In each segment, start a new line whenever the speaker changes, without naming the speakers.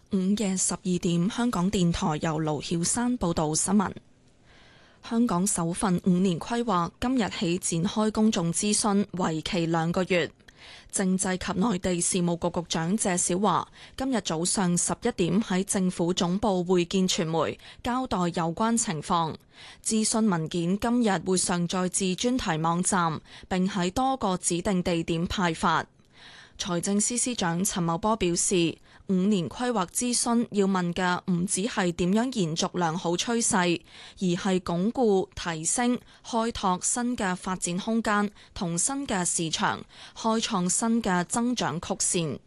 午夜12點，香港電台由盧曉山報道新聞。香港首份5年規劃今日起展開公眾諮詢，為期2個月。政制及內地事務局局長謝小華今日早上11點喺政府總部會見傳媒，交代有關情況。諮詢文件今日會上載至專題網站，並喺多個指定地點派發。財政司司長陳茂波表示，5年規劃諮詢要問嘅唔只係點樣延續良好趨勢，而係鞏固、提升、開拓新嘅發展空間同新嘅市場，開創新嘅增長曲線。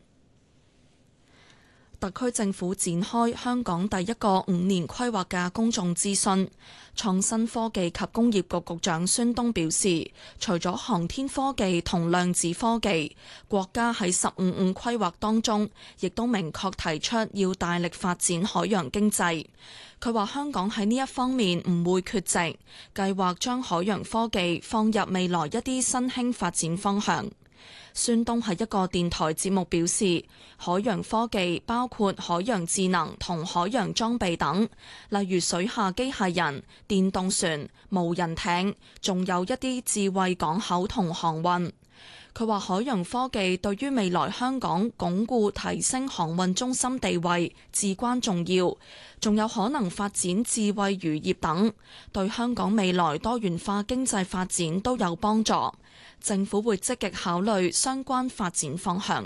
特區政府展開香港第一個5年規劃嘅公眾諮詢。創新科技及工業局局長孫東表示，除咗航天科技同量子科技，國家喺15規劃當中，亦都明確提出要大力發展海洋經濟。佢話香港喺呢一方面唔會缺席，計劃將海洋科技放入未來一啲新興發展方向。孫東喺一個電台節目表示，海洋科技包括海洋智能同海洋裝備等，例如水下機械人、電動船、無人艇，仲有一啲智慧港口同航運。佢話海洋科技對於未來香港鞏固提升航運中心地位至關重要，仲有可能發展智慧漁業等，對香港未來多元化經濟發展都有幫助。政府會積極考慮相關發展方向。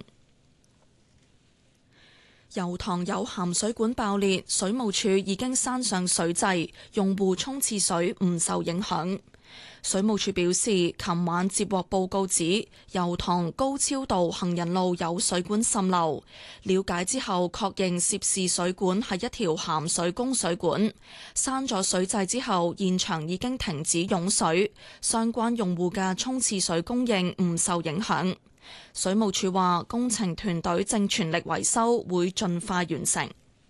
油塘有鹹水管爆裂，水務署已經閂上水掣，用戶沖廁水唔受影響。水務署表示，琴晚接獲報告指油塘高超道行人路有水管滲漏，了解之後確認涉事水管係一條鹹水供水管，閂咗水掣之後，現場已經停止湧水，相關用戶嘅沖廁水供應唔受影響。水務署話，工程團隊正全力維修，會盡快完成。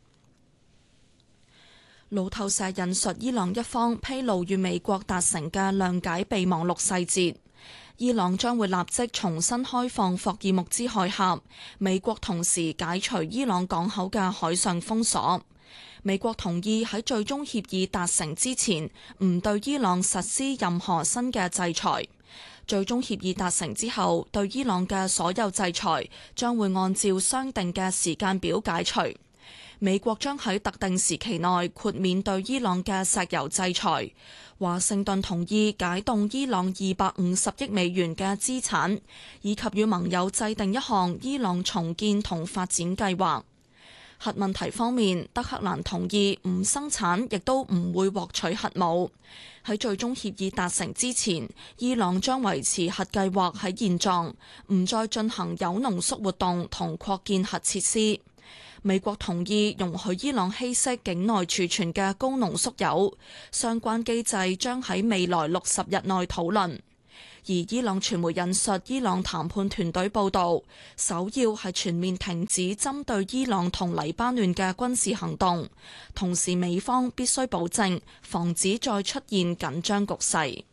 路透社引述伊朗一方披露與美國達成嘅諒解備忘錄細節，伊朗將會立即重新開放霍爾木茲海峽，美國同時解除伊朗港口嘅海上封鎖。美國同意喺最終協議達成之前，唔對伊朗實施任何新嘅制裁。最終協議達成之後，對伊朗嘅所有制裁將會按照商定嘅時間表解除。美國將喺特定時期內豁免對伊朗嘅石油制裁。華盛頓同意解凍伊朗250億美元嘅資產，以及與盟友制定一項伊朗重建同發展計劃。核問題方面，德黑蘭同意唔生產，亦都唔會獲取核武。喺最終協議達成之前，伊朗將維持核計劃喺現狀，唔再進行鈾濃縮活動同擴建核設施。美國同意容許伊朗稀釋境內儲存嘅高濃縮鈾，相關機制將喺未來60日內討論。而伊朗傳媒引述伊朗談判團隊報導，首要係全面停止針對伊朗同黎巴嫩嘅軍事行動，同時美方必須保證防止再出現緊張局勢。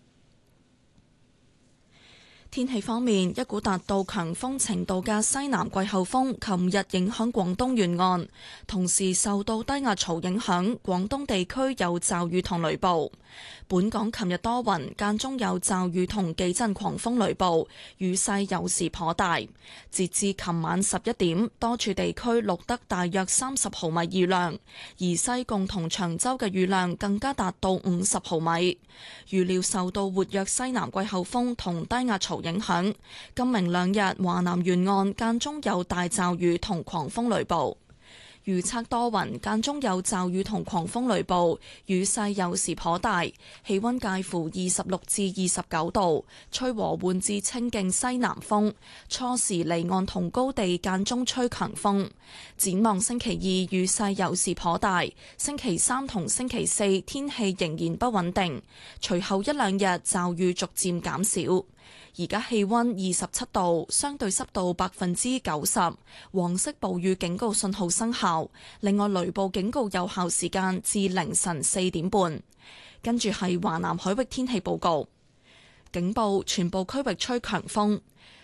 天氣方面，一股達到強風程度嘅西南季候風琴日影響廣東沿岸，同時受到低壓槽影響，廣東地區有驟雨同雷暴。本港琴日多雲，間中有驟雨同幾陣狂風雷暴，雨勢有時頗大。截至琴晚11點，多處地區錄得大約30毫米雨量，而西貢同長洲嘅雨量更加達到50毫米。預料受到活躍西南季候風同低壓槽影響，今明兩日華南沿岸間中有大驟雨同狂風雷暴。預測多雲，間中有驟雨同狂風雷暴，雨勢有時頗大，氣溫介乎26至29度，吹和緩至清勁西南風，初時離岸同高地間中吹強風。展望星期二雨勢有時頗大，星期三同星期四天氣仍然不穩定，隨後一兩日驟雨逐漸減少。而家氣溫27度，相對濕度90%，黃色暴雨警告信號生效。另外，雷暴警告有效時間至凌晨4點半。跟住係華南海域天氣報告，警報全部區域吹強風。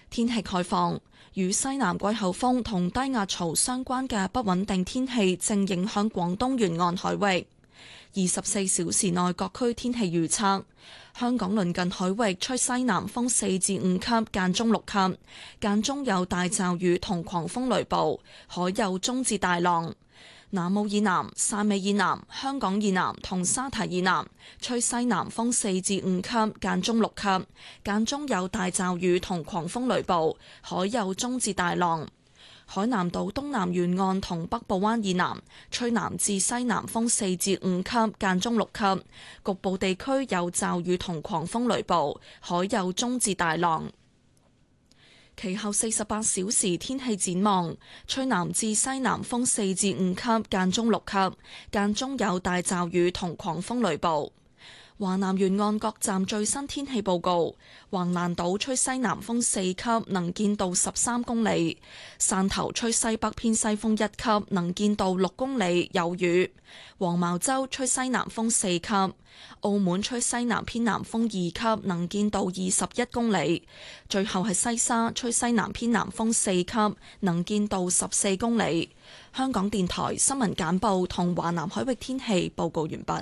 天氣概況，與西南季候風同低壓槽相關嘅不穩定天氣正影響廣東沿岸海域。24小時內各區天氣預測：香港鄰近海域吹西南風4至5級，間中6級，間中有大驟雨同狂風雷暴，海有中至大浪。南澳以南、汕尾以南、香港以南同沙堤以南吹西南風4至5級，間中6級，間中有大驟雨同狂風雷暴，海有中至大浪。海南島東南沿岸同北部灣以南吹南至西南風4至5級，間中6級，局部地區有驟雨同狂風雷暴，海有中至大浪。其後48小時天氣展望，吹南至西南風4至5級，間中6級，間中有大驟雨同狂風雷暴。華南沿岸各站最新天氣報告：橫瀾島吹西南風4級，能見度13公里；汕頭吹西北偏西風1級，能見度6公里，有雨；黃茅洲吹西南風4級；澳門吹西南偏南風2級，能見度21公里；最後係西沙吹西南偏南風4級，能見度14公里。香港電台新聞簡報同華南海域天氣報告完畢。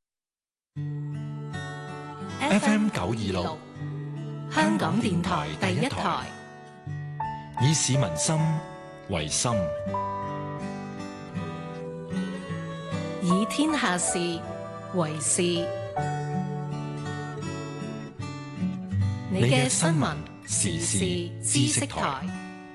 FM 926，香港電台第一台，以市民心為心，
以天下事為事。你嘅新聞時事知識台。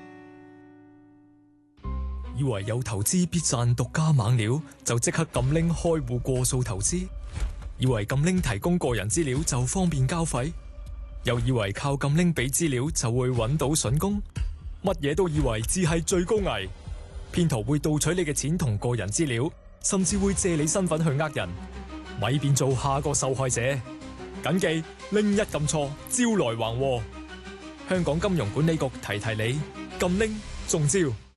以為有投資必賺獨家猛料，就即刻撳拎開戶過數投資。以為撳拎提供個人資料就方便交費，又以為靠撳拎俾資料就會揾到筍工，乜嘢都以為只係最高危。騙徒會盜取你嘅錢同個人資料，甚至會借你身份去呃人，咪變做下個受害者。謹記拎一撳錯，招來橫禍。香港金融管理局提提你，撳拎中招。